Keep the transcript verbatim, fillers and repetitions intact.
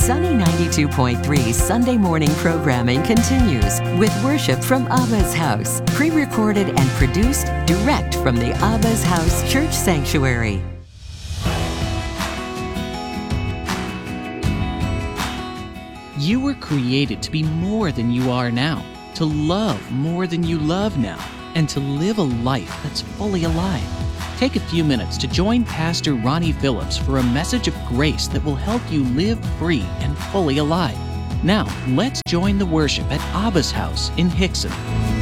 Sunny ninety-two point three Sunday morning programming continues with worship from Abba's House, pre-recorded and produced direct from the Abba's House Church Sanctuary. You were created to be more than you are now, to love more than you love now, and to live a life that's fully alive. Take a few minutes to join Pastor Ronnie Phillips for a message of grace that will help you live free and fully alive. Now, let's join the worship at Abba's House in Hixson.